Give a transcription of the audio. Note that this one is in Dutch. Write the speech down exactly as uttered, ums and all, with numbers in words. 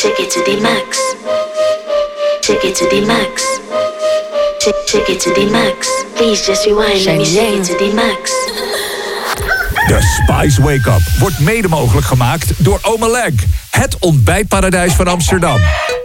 Take it to the max. Take it to the max. Take, take it to the max. Please just rewind. Let me take it to the max. De Spice Wake Up wordt mede mogelijk gemaakt door Omeleg, het ontbijtparadijs van Amsterdam.